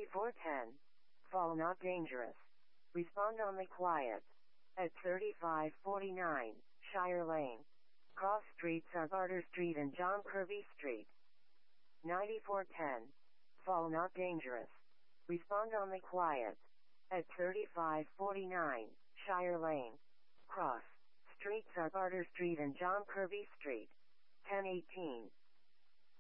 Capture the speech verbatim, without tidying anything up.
ninety-four ten. Fall not dangerous. Respond only quiet. At thirty-five forty-nine, Shire Lane. Cross streets are Barter Street and John Kirby Street. ninety-four ten. Fall not dangerous. Respond only quiet. At thirty-five forty-nine, Shire Lane. Cross streets are Barter Street and John Kirby Street. ten eighteen.